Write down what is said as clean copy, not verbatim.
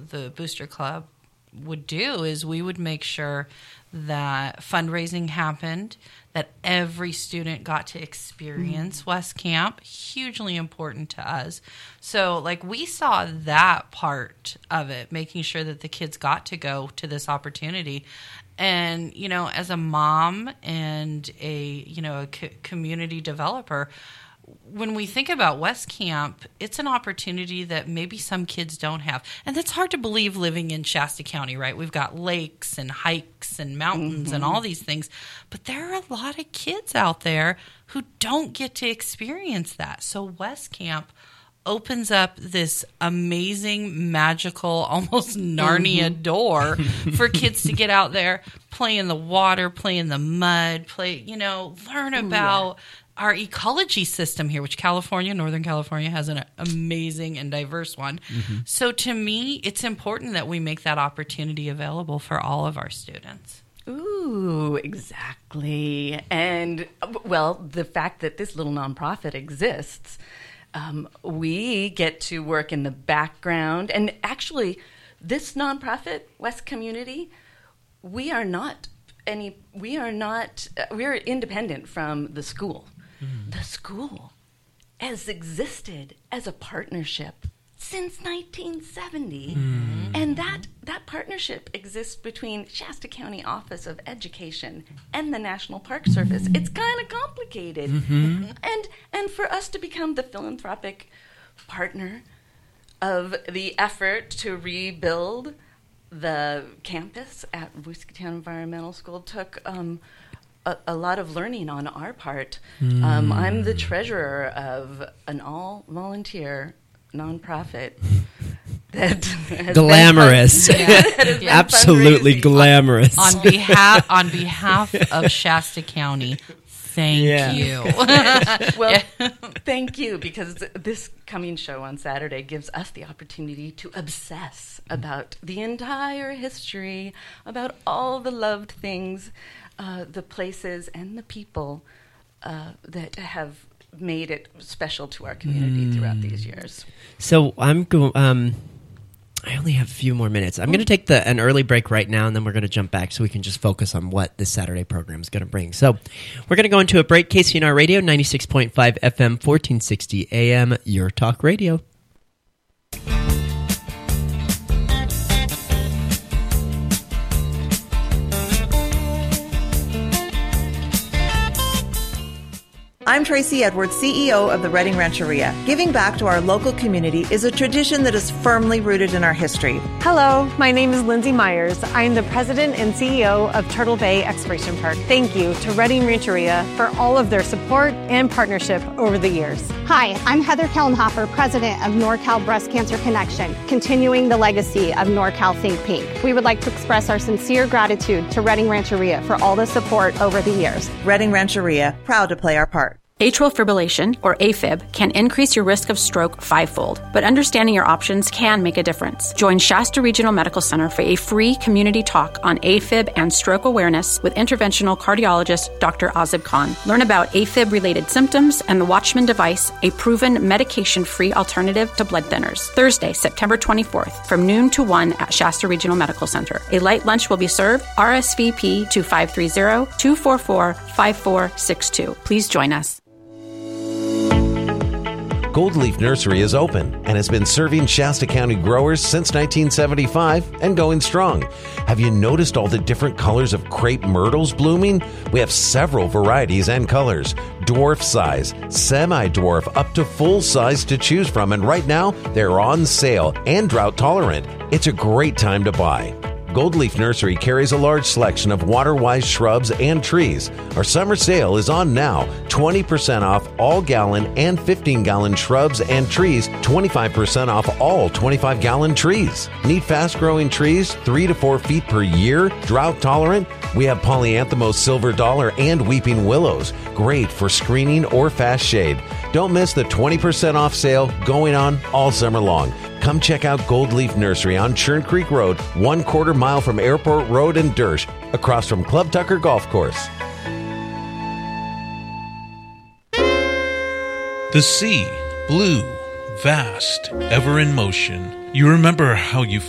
the Booster Club would do is we would make sure that fundraising happened, that every student got to experience West Camp, hugely important to us. So, like, we saw that part of it, making sure that the kids got to go to this opportunity. And, you know, as a mom and a community developer, when we think about West Camp, it's an opportunity that maybe some kids don't have. And that's hard to believe living in Shasta County, right? We've got lakes and hikes and mountains and all these things. But there are a lot of kids out there who don't get to experience that. So West Camp opens up this amazing, magical, almost Narnia door for kids to get out there, play in the water, play in the mud, learn about our ecology system here, which Northern California has an amazing and diverse one. So to me, it's important that we make that opportunity available for all of our students. Ooh, exactly. And, well, the fact that this little nonprofit exists, we get to work in the background. And actually, this nonprofit, West Community, we're independent from the school. The school has existed as a partnership since 1970. And that partnership exists between Shasta County Office of Education and the National Park Service. It's kind of complicated. And for us to become the philanthropic partner of the effort to rebuild the campus at Whiskeytown Environmental School took a lot of learning on our part. I'm the treasurer of an all-volunteer nonprofit that has glamorous, absolutely glamorous. On behalf of Shasta County, thank you. Well, thank you, because this coming show on Saturday gives us the opportunity to obsess about the entire history, about all the loved things, the places and the people that have made it special to our community throughout these years. So I'm going. I only have a few more minutes. I'm going to take an early break right now, and then we're going to jump back so we can just focus on what this Saturday program is going to bring. So we're going to go into a break. KCNR Radio, 96.5 FM, 1460 AM, Your Talk Radio. I'm Tracy Edwards, CEO of the Redding Rancheria. Giving back to our local community is a tradition that is firmly rooted in our history. Hello, my name is Lindsay Myers. I'm the president and CEO of Turtle Bay Exploration Park. Thank you to Redding Rancheria for all of their support and partnership over the years. Hi, I'm Heather Kellenhofer, president of NorCal Breast Cancer Connection, continuing the legacy of NorCal Think Pink. We would like to express our sincere gratitude to Redding Rancheria for all the support over the years. Redding Rancheria, proud to play our part. Atrial fibrillation, or AFib, can increase your risk of stroke 5-fold, but understanding your options can make a difference. Join Shasta Regional Medical Center for a free community talk on AFib and stroke awareness with interventional cardiologist Dr. Azib Khan. Learn about AFib-related symptoms and the Watchman device, a proven medication-free alternative to blood thinners. Thursday, September 24th, from noon to 1 at Shasta Regional Medical Center. A light lunch will be served. RSVP to 530-244-5462. Please join us. Gold Leaf Nursery is open and has been serving Shasta County growers since 1975 and going strong. Have you noticed all the different colors of crepe myrtles blooming? We have several varieties and colors, dwarf size, semi-dwarf, up to full size to choose from, and right now they're on sale and drought tolerant. It's a great time to buy. Gold Leaf Nursery carries a large selection of water-wise shrubs and trees. Our summer sale is on now. 20% off all gallon and 15-gallon shrubs and trees. 25% off all 25-gallon trees. Need fast-growing trees 3 to 4 feet per year? Drought tolerant? We have Polyanthemos silver dollar and weeping willows. Great for screening or fast shade. Don't miss the 20% off sale going on all summer long. Come check out Gold Leaf Nursery on Churn Creek Road, 1/4 mile from Airport Road in Dersh, across from Club Tucker Golf Course. The sea, blue, vast, ever in motion. You remember how you